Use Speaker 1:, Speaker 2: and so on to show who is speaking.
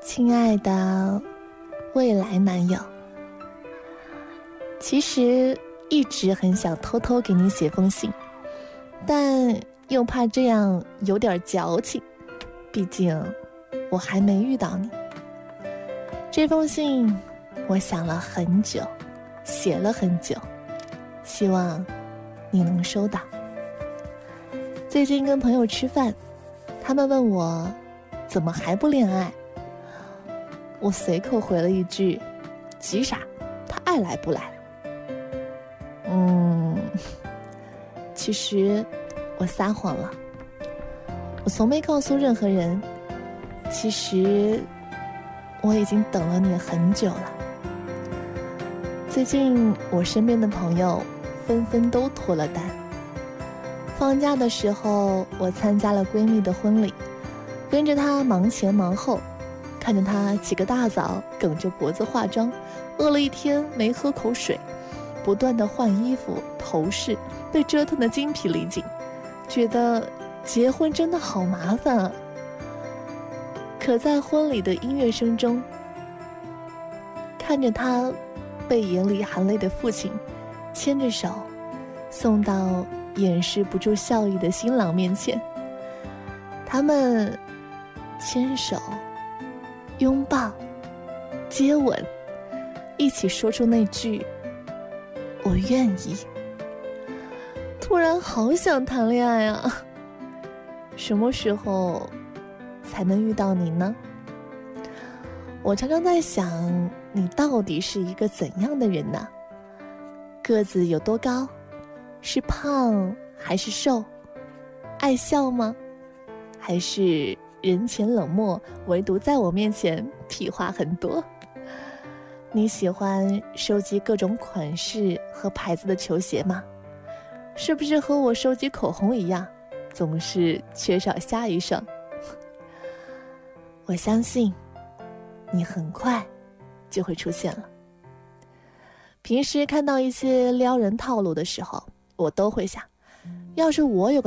Speaker 1: 亲爱的未来男友，其实一直很想偷偷给你写封信，但又怕这样有点矫情，毕竟我还没遇到你。这封信我想了很久，写了很久，希望你能收到。最近跟朋友吃饭，他们问我怎么还不恋爱，我随口回了一句，急啥，他爱来不来。其实我撒谎了，我从没告诉任何人，其实我已经等了你很久了。最近我身边的朋友纷纷都脱了单，放假的时候我参加了闺蜜的婚礼，跟着她忙前忙后，看着她起个大早梗着脖子化妆，饿了一天没喝口水，不断的换衣服头饰，被折腾得精疲力尽，觉得结婚真的好麻烦啊。可在婚礼的音乐声中，看着他被眼里含泪的父亲牵着手送到掩饰不住笑意的新郎面前，他们牵手拥抱接吻，一起说出那句我愿意。突然好想谈恋爱啊，什么时候才能遇到你呢？我常常在想，你到底是一个怎样的人呢？个子有多高？是胖还是瘦？爱笑吗？还是人前冷漠，唯独在我面前屁话很多？你喜欢收集各种款式和牌子的球鞋吗？是不是和我收集口红一样，总是缺少下一双？我相信你很快就会出现了。平时看到一些撩人套路的时候，我都会想，要是我有个